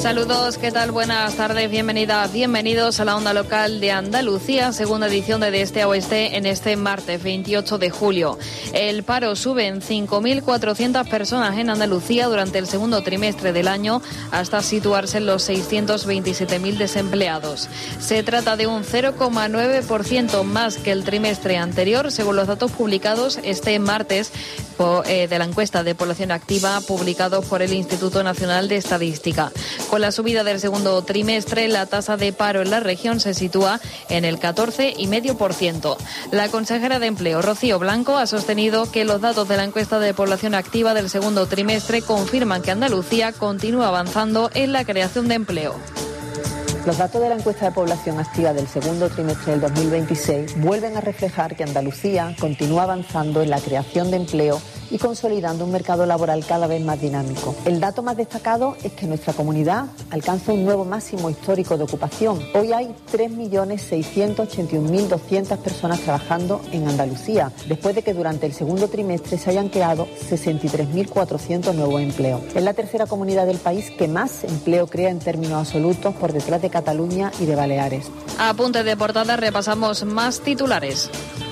Saludos, ¿qué tal? Buenas tardes, bienvenidos a la onda local de Andalucía, segunda edición de Este a Oeste en este martes 28 de julio. El paro sube en 5.400 personas en Andalucía durante el segundo trimestre del año hasta situarse en los 627.000 desempleados. Se trata de un 0,9% más que el trimestre anterior, según los datos publicados este martes de la encuesta de población activa publicados por el Instituto Nacional de Estadística. Con la subida del segundo trimestre, la tasa de paro en la región se sitúa en el 14,5%. La consejera de Empleo, Rocío Blanco, ha sostenido que los datos de la encuesta de población activa del segundo trimestre confirman que Andalucía continúa avanzando en la creación de empleo. Los datos de la encuesta de población activa del segundo trimestre del 2026 vuelven a reflejar que Andalucía continúa avanzando en la creación de empleo y consolidando un mercado laboral cada vez más dinámico. El dato más destacado es que nuestra comunidad alcanza un nuevo máximo histórico de ocupación. Hoy hay 3.681.200 personas trabajando en Andalucía, después de que durante el segundo trimestre se hayan creado 63.400 nuevos empleos. Es la tercera comunidad del país que más empleo crea en términos absolutos, por detrás de Cataluña y de Baleares. A apunte de portada repasamos más titulares.